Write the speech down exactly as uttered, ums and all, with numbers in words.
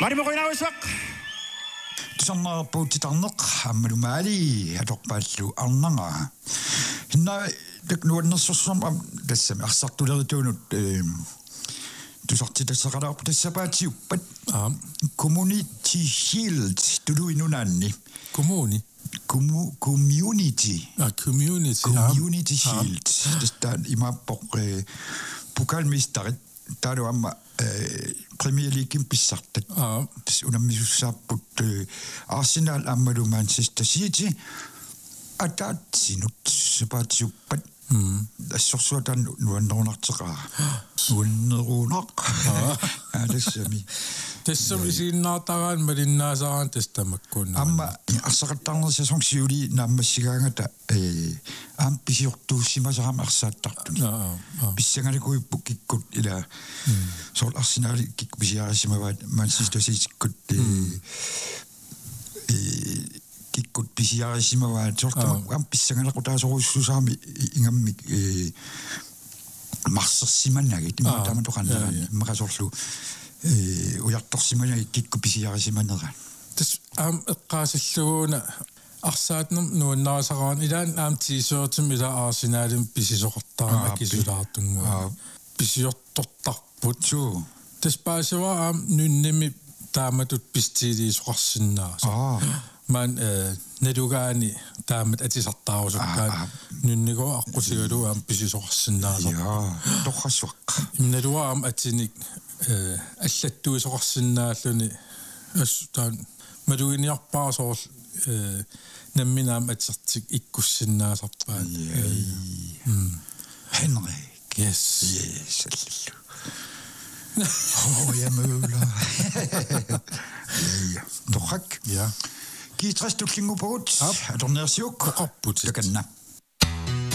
qarimaqinausaq tusarnerpuutitarneq ammalumaali atorpaallu arnanga hinna taknuannersorsorm am tassam arsartulerituunut tusartitasseqalaarpu tassapaatiuppat community shield tuluinunaanni kommuni Commu- community ah community community shield tastaan imappoq pokalmistarit taalo amma Premier League pissartat tas unammisussaarput Arsenal ammalu Manchester City atat sinut sapaatiuppat assorsuatan nuannerunarteqaa nuannerunaq alassami tassami siinnaartaraan malinnaasaraan tastamakkunna amma arsaqattarnersiasongsiuli naammassigaangata ee am pisiortuussimasarama arsaattartuni pissangalikuippuk kikkut ila sol Arsenal kik pisiarisimavat Manchester City kut ee kikkut pisiarisimavat sortama am pissangalaqutaasoruissusaami ingammik ee marsersimannagi timataamatoqannerani maqasorlu ee ujartorsimannagi kikku pisiarisimanneraan tas am eqqaasalluguuna арсаатнам нуаннаасараан илаан аам тисуутим ила Арсеналим писисоқартарама кисулаартунгуа писиортортарпут суу таспаасава аам нунними тааматут пистилиисоқарсиннааса ман э недугаани таамат атисартаарусуккаан нунниго аққусигалу аам писисоқарсиннааса яа тоққассуақ недуа аам атиник э аллаттуисоқарсиннааллуни ас таан мадугиниарпаасоор э намминаам атсертик иккуссиннаасарпаа Henrik yes yes oh ja møller ja toqak ja kiitrastullingupuut atornersiuk qoqarputit takanna